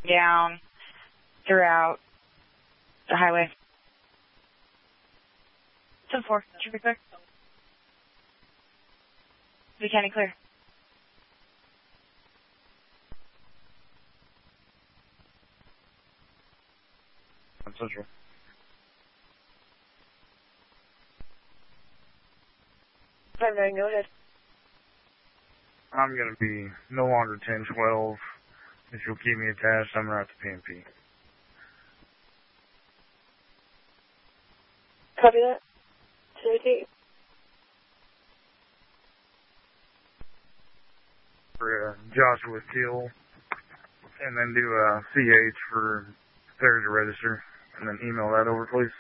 down throughout the highway. 10-4, should be clear. Be county clear. Central. I'm going, go ahead. I'm going to be no longer 1012. If you'll keep me attached, I'm going to have to PMP. Copy that. CAT. For Joshua Teal, and then do a CH for failure to register, and then email that over, please.